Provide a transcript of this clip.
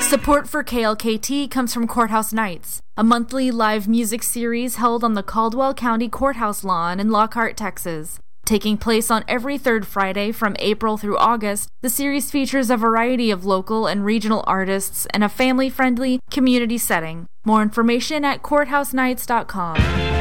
Support for KLKT comes from Courthouse Nights, a monthly live music series held on the Caldwell County Courthouse lawn in Lockhart, Texas. Taking place on every third Friday from April through August, the series features a variety of local and regional artists in a family-friendly community setting. More information at courthousenights.com.